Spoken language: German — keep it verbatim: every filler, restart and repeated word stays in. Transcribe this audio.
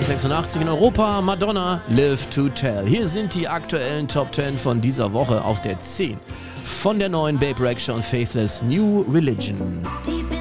neunzehnhundertsechsundachtzig in Europa, Madonna, Live to Tell. Hier sind die aktuellen Top zehn von dieser Woche auf der zehn von der neuen Babe Rexha und Faithless, New Religion. Die